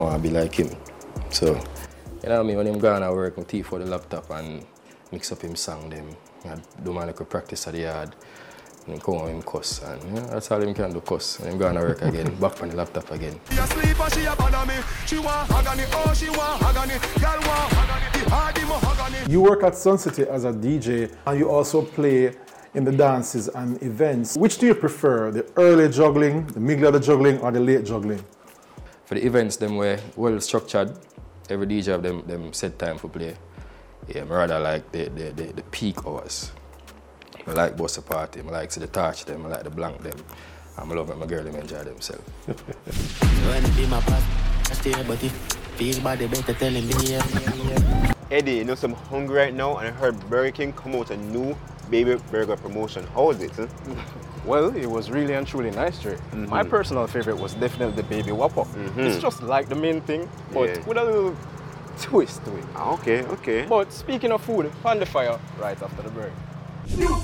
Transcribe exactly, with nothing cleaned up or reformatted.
I want to be like him. So, you know what I mean, when I'm going to work, I take for the laptop and mix up him song them. I do my little practice at the yard. And come on him cuss. And you know, that's all him can do, cuss. And I'm going to work again, back on the laptop again. You work at Sun City as a D J and you also play in the dances and events. Which do you prefer, the early juggling, the middle of the juggling, or the late juggling? For the events, them were well structured. Every D J have them, them set time for play. Yeah, I rather like the, the, the, the peak hours. I like bust a party, I like see the touch them, I like the blank them. And I love when my girl them enjoy themselves. Eddie, you know I'm hungry right now and I heard Burger King come out a new baby burger promotion. How is it? Huh? Well, it was really and truly nice, Dre. Mm-hmm. My personal favorite was definitely the baby Whopper. Mm-hmm. It's just like the main thing, but yeah. with a little twist to it. Okay, okay. But speaking of food, on the fire right after the break.